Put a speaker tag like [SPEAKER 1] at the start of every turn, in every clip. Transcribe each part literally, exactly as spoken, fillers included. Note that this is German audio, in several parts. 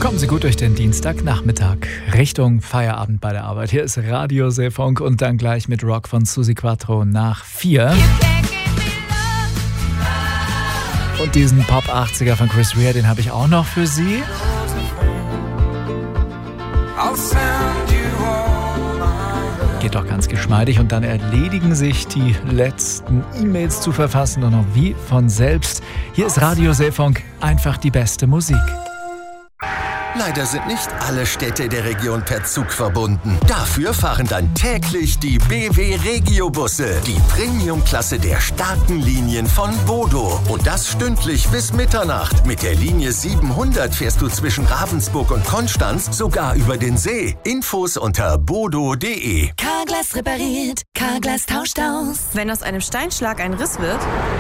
[SPEAKER 1] Kommen Sie gut durch den Dienstagnachmittag Richtung Feierabend bei der Arbeit. Hier ist Radio Seefunk und dann gleich mit Rock von Susi Quattro nach vier. Und diesen Pop achtziger von Chris Rea, den habe ich auch noch für Sie. Geht doch ganz geschmeidig und dann erledigen sich die letzten E-Mails zu verfassen und noch wie von selbst. Hier ist Radio Seefunk, einfach die beste Musik.
[SPEAKER 2] Leider sind nicht alle Städte der Region per Zug verbunden. Dafür fahren dann täglich die B W Regio-Busse, die Premium-Klasse der starken Linien von Bodo. Und das stündlich bis Mitternacht. Mit der Linie siebenhundert fährst du zwischen Ravensburg und Konstanz sogar über den See. Infos unter bodo punkt de.
[SPEAKER 3] Carglass repariert, Carglass tauscht aus.
[SPEAKER 4] Wenn aus einem Steinschlag ein Riss wird,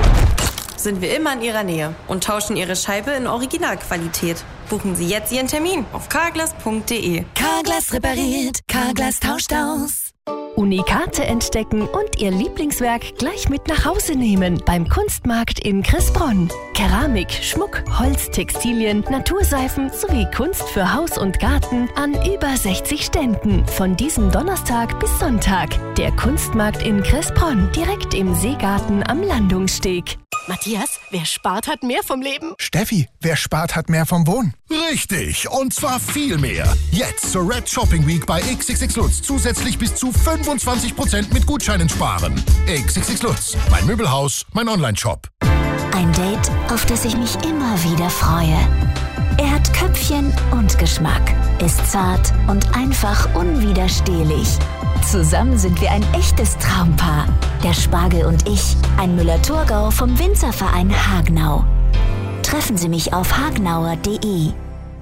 [SPEAKER 4] sind wir immer in Ihrer Nähe und tauschen Ihre Scheibe in Originalqualität. Buchen Sie jetzt Ihren Termin auf carglass punkt de.
[SPEAKER 3] Carglass repariert, Carglass tauscht aus.
[SPEAKER 5] Unikate entdecken und Ihr Lieblingswerk gleich mit nach Hause nehmen beim Kunstmarkt in Cressbronn. Keramik, Schmuck, Holz, Textilien, Naturseifen sowie Kunst für Haus und Garten an über sechzig Ständen. Von diesem Donnerstag bis Sonntag. Der Kunstmarkt in Cressbronn, direkt im Seegarten am Landungssteg.
[SPEAKER 6] Matthias, wer spart, hat mehr vom Leben.
[SPEAKER 7] Steffi, wer spart, hat mehr vom Wohnen.
[SPEAKER 8] Richtig, und zwar viel mehr. Jetzt zur Red Shopping Week bei X X X Lutz zusätzlich bis zu fünfundzwanzig Prozent mit Gutscheinen sparen. X X X Lutz, mein Möbelhaus, mein Online-Shop.
[SPEAKER 3] Ein Date, auf das ich mich immer wieder freue. Er hat Köpfchen und Geschmack, ist zart und einfach unwiderstehlich. Zusammen sind wir ein echtes Traumpaar. Der Spargel und ich, ein Müller-Thurgau vom Winzerverein Hagenau. Treffen Sie mich auf hagnauer punkt de.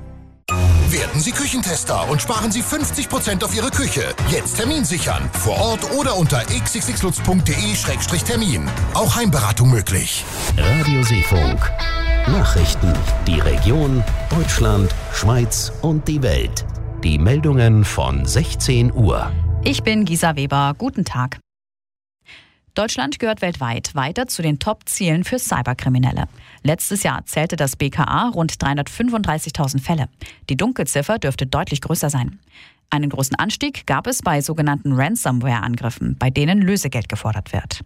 [SPEAKER 8] Werden Sie Küchentester und sparen Sie fünfzig Prozent auf Ihre Küche. Jetzt Termin sichern. Vor Ort oder unter x x x lutz punkt de Schrägstrich Termin. Auch Heimberatung möglich.
[SPEAKER 9] Radio Seefunk. Nachrichten. Die Region, Deutschland, Schweiz und die Welt. Die Meldungen von sechzehn Uhr.
[SPEAKER 10] Ich bin Gisa Weber. Guten Tag. Deutschland gehört weltweit weiter zu den Top-Zielen für Cyberkriminelle. Letztes Jahr zählte das B K A rund dreihundertfünfunddreißigtausend Fälle. Die Dunkelziffer dürfte deutlich größer sein. Einen großen Anstieg gab es bei sogenannten Ransomware-Angriffen, bei denen Lösegeld gefordert wird.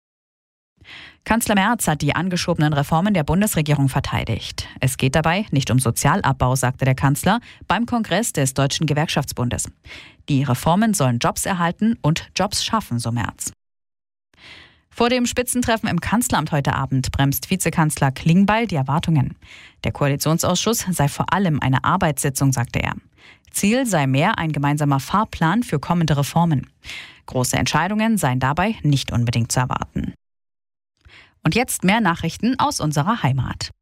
[SPEAKER 10] Kanzler Merz hat die angeschobenen Reformen der Bundesregierung verteidigt. Es geht dabei nicht um Sozialabbau, sagte der Kanzler beim Kongress des Deutschen Gewerkschaftsbundes. Die Reformen sollen Jobs erhalten und Jobs schaffen, so Merz. Vor dem Spitzentreffen im Kanzleramt heute Abend bremst Vizekanzler Klingbeil die Erwartungen. Der Koalitionsausschuss sei vor allem eine Arbeitssitzung, sagte er. Ziel sei mehr ein gemeinsamer Fahrplan für kommende Reformen. Große Entscheidungen seien dabei nicht unbedingt zu erwarten. Und jetzt mehr Nachrichten aus unserer Heimat.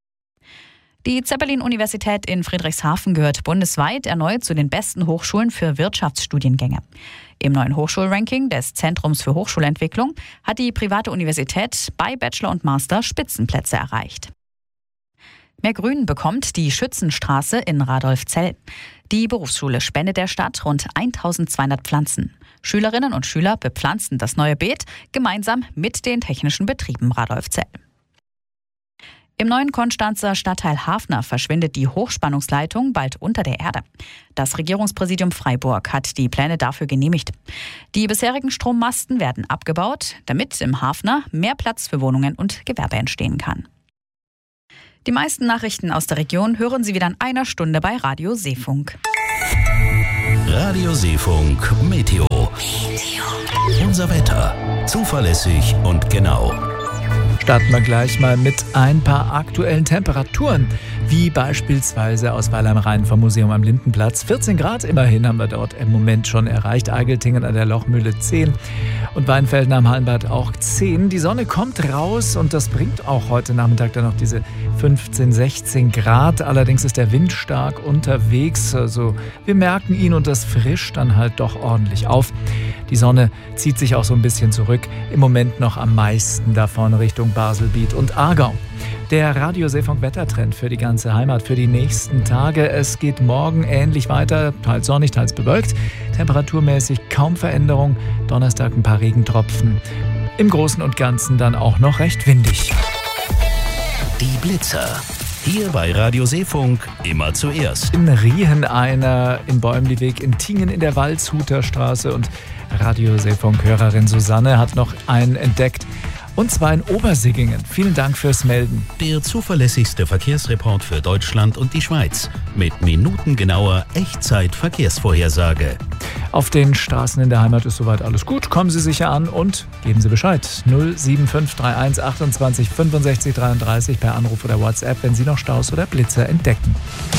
[SPEAKER 10] Die Zeppelin-Universität in Friedrichshafen gehört bundesweit erneut zu den besten Hochschulen für Wirtschaftsstudiengänge. Im neuen Hochschulranking des Zentrums für Hochschulentwicklung hat die private Universität bei Bachelor und Master Spitzenplätze erreicht. Mehr Grün bekommt die Schützenstraße in Radolfzell. Die Berufsschule spendet der Stadt rund eintausendzweihundert Pflanzen. Schülerinnen und Schüler bepflanzen das neue Beet gemeinsam mit den technischen Betrieben Radolfzell. Im neuen Konstanzer Stadtteil Hafner verschwindet die Hochspannungsleitung bald unter der Erde. Das Regierungspräsidium Freiburg hat die Pläne dafür genehmigt. Die bisherigen Strommasten werden abgebaut, damit im Hafner mehr Platz für Wohnungen und Gewerbe entstehen kann. Die meisten Nachrichten aus der Region hören Sie wieder in einer Stunde bei Radio Seefunk.
[SPEAKER 9] Radio Seefunk Meteo. Unser Wetter. Zuverlässig und genau.
[SPEAKER 1] Starten wir gleich mal mit ein paar aktuellen Temperaturen, wie beispielsweise aus Weil am Rhein vom Museum am Lindenplatz. vierzehn Grad immerhin haben wir dort im Moment schon erreicht. Eigeltingen an der Lochmühle zehn und Weinfelden am Hallenbad auch zehn. Die Sonne kommt raus und das bringt auch heute Nachmittag dann noch diese fünfzehn, sechzehn Grad. Allerdings ist der Wind stark unterwegs. Also wir merken ihn und das frischt dann halt doch ordentlich auf. Die Sonne zieht sich auch so ein bisschen zurück. Im Moment noch am meisten davon Richtung Baselbiet und Aargau. Der Radio Seefunk Wettertrend für die ganze Heimat für die nächsten Tage. Es geht morgen ähnlich weiter, teils sonnig, teils bewölkt. Temperaturmäßig kaum Veränderung. Donnerstag ein paar Regentropfen. Im Großen und Ganzen dann auch noch recht windig.
[SPEAKER 9] Die Blitzer. Hier bei Radio Seefunk immer zuerst.
[SPEAKER 1] In Riehen einer, in Bäumliweg, in Tingen in der Waldshuter Straße und Radio Seefunk-Hörerin Susanne hat noch einen entdeckt. Und zwar in Obersiggingen. Vielen Dank fürs Melden.
[SPEAKER 9] Der zuverlässigste Verkehrsreport für Deutschland und die Schweiz. Mit minutengenauer Echtzeit-Verkehrsvorhersage.
[SPEAKER 1] Auf den Straßen in der Heimat ist soweit alles gut. Kommen Sie sicher an und geben Sie Bescheid. null sieben fünf drei eins achtundzwanzig fünfundsechzig dreiunddreißig per Anruf oder WhatsApp, wenn Sie noch Staus oder Blitzer entdecken.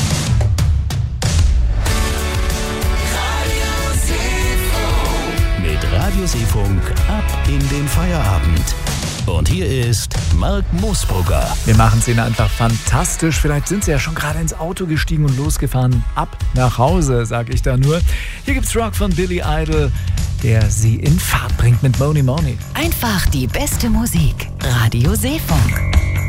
[SPEAKER 9] Mit Radio Seefunk ab in den Feierabend. Und hier ist Marc Moosbrugger.
[SPEAKER 1] Wir machen es Ihnen einfach fantastisch. Vielleicht sind Sie ja schon gerade ins Auto gestiegen und losgefahren. Ab nach Hause, sag ich da nur. Hier gibt's Rock von Billy Idol, der Sie in Fahrt bringt mit Moni Moni.
[SPEAKER 3] Einfach die beste Musik. Radio Seefunk.